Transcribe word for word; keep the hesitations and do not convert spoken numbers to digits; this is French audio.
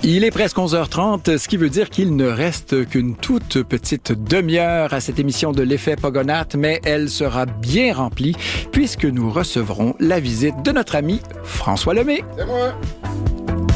Il est presque onze heures trente, ce qui veut dire qu'il ne reste qu'une toute petite demi-heure à cette émission de l'Effet Pogonath, mais elle sera bien remplie puisque nous recevrons la visite de notre ami François Lemay. C'est moi!